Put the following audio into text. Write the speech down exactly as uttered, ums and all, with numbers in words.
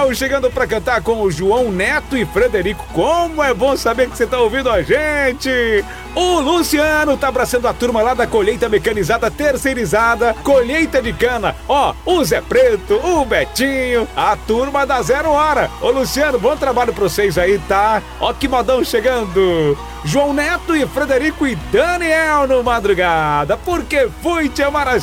Estão chegando para cantar com o João Neto e Frederico. Como é bom saber que você tá ouvindo a gente! O Luciano tá abraçando a turma lá da colheita mecanizada terceirizada, colheita de cana. Ó, o Zé Preto, o Betinho, a turma da Zero Hora. Ô Luciano, bom trabalho pra vocês aí, tá? Ó que modão chegando. João Neto e Frederico e Daniel no Madrugada. Porque fui te amar a